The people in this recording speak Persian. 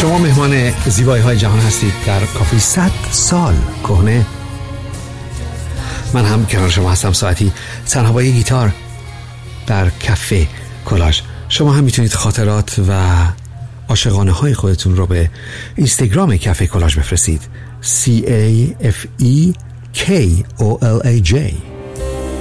شما مهمان زیبایی های جهان هستید در کافی 100 سال کهنه. من هم کنار شما هستم ساعتی تنها با یه گیتار در کافه کلاژ. شما هم میتونید خاطرات و عاشقانه های خودتون رو به اینستاگرام کافه کلاژ بفرستید. CAFEKOLAJ.